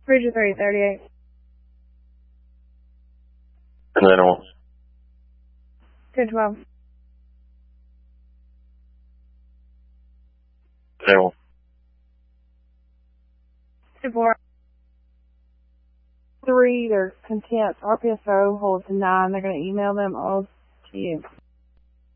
Bridge 338. And then on. 1012. Then on. 24. 3, they're content. RPSO holds 9. They're going to email them all to you.